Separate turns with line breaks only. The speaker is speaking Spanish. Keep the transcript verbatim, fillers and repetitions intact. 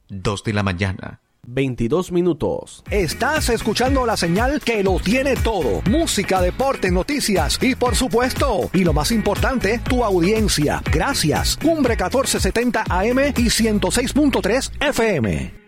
dos de la mañana.
veintidós minutos.
Estás escuchando la señal que lo tiene todo. Música, deporte, noticias y por supuesto, y lo más importante, tu audiencia. Gracias. Cumbre catorce setenta A M y ciento seis punto tres F M.